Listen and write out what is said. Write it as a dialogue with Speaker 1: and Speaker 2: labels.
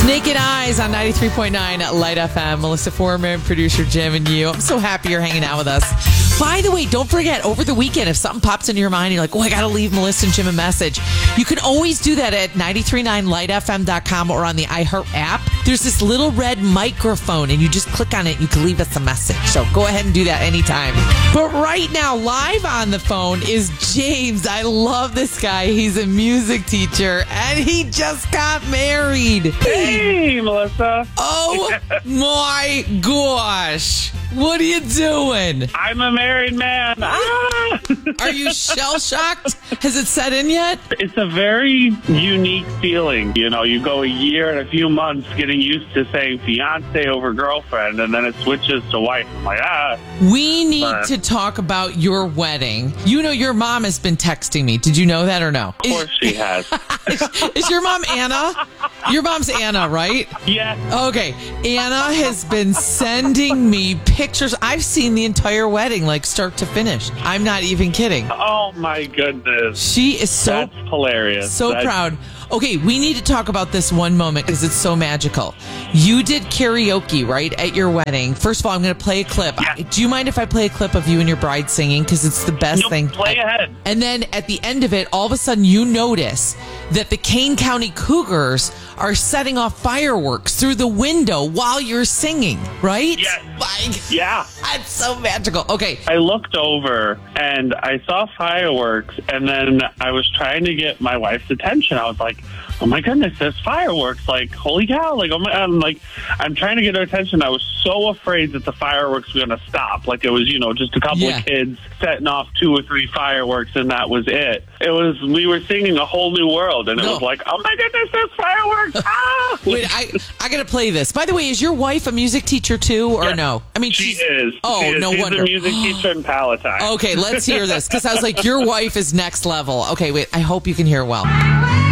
Speaker 1: Naked Eyes on 93.9 Light FM. Melissa Foreman, producer Jim, and you. I'm so happy you're hanging out with us. By the way, don't forget, over the weekend, if something pops into your mind, you're like, I got to leave Melissa and Jim a message. You can always do that at 939lightfm.com or on the iHeart app. There's this little red microphone, and you just click on it, and you can leave us a message. So go ahead and do that anytime. But right now, live on the phone is James. I love this guy. He's a music teacher, and he just got married.
Speaker 2: Hey, Melissa.
Speaker 1: Oh, my gosh. What are you doing?
Speaker 2: I'm a married man. Ah!
Speaker 1: Are you shell-shocked? Has it set in yet?
Speaker 2: It's a very unique feeling. You know, you go a year and a few months getting used to saying fiance over girlfriend, and then it switches to wife. I'm like,
Speaker 1: We need to talk about your wedding. You know, your mom has been texting me. Did you know that or no?
Speaker 2: Of course she has.
Speaker 1: Is your mom Anna? Your mom's Anna, right?
Speaker 2: Yes.
Speaker 1: Okay. Anna has been sending me pictures. I've seen the entire wedding, like start to finish. I'm not even kidding.
Speaker 2: Oh, my goodness.
Speaker 1: She is so
Speaker 2: That's hilarious.
Speaker 1: So proud. Okay, we need to talk about this one moment because it's so magical. You did karaoke, right, at your wedding. First of all, I'm going to play a clip.
Speaker 2: Yeah.
Speaker 1: Do you mind if I play a clip of you and your bride singing? Because it's the best thing.
Speaker 2: Play ahead.
Speaker 1: And then at the end of it, all of a sudden you notice that the Kane County Cougars are setting off fireworks through the window while you're singing, right?
Speaker 2: Yes.
Speaker 1: Like,
Speaker 2: Yeah.
Speaker 1: that's so magical. Okay.
Speaker 2: I looked over and I saw fireworks, and then I was trying to get my wife's attention. I was like, oh my goodness, there's fireworks. Like, holy cow. Like, I'm trying to get her attention. I was so afraid that the fireworks were going to stop. Like, it was, just a couple of kids setting off 2 or 3 fireworks, and that was it. We were singing a whole new world, and it was like, oh my goodness, there's fireworks. Ah!
Speaker 1: Wait, I got to play this. By the way, is your wife a music teacher too, or no? I mean,
Speaker 2: she is.
Speaker 1: Oh,
Speaker 2: she is.
Speaker 1: no
Speaker 2: She's
Speaker 1: wonder.
Speaker 2: a music teacher in Palatine.
Speaker 1: Okay, let's hear this, because I was like, your wife is next level. Okay, wait, I hope you can hear well.